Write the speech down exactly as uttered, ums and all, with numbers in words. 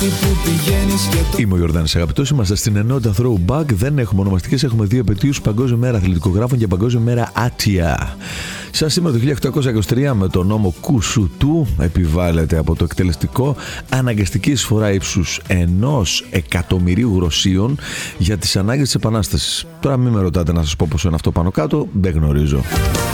Είμαι ο Γιορδάνης, αγαπητός. Είμαστε στην ενότητα Throwback. Δεν έχουμε ονομαστικές, έχουμε δύο επετείους: Παγκόσμια Μέρα Αθλητικογράφων και Παγκόσμια Μέρα Άτια. Σαν σήμερα το χίλια οκτακόσια είκοσι τρία, με τον νόμο Κουσουτού, επιβάλλεται από το εκτελεστικό αναγκαστική εισφορά ύψους ενός εκατομμυρίου γροσίων για τις ανάγκες της Επανάστασης. Τώρα μην με ρωτάτε να σας πω πόσο είναι αυτό πάνω κάτω, δεν γνωρίζω.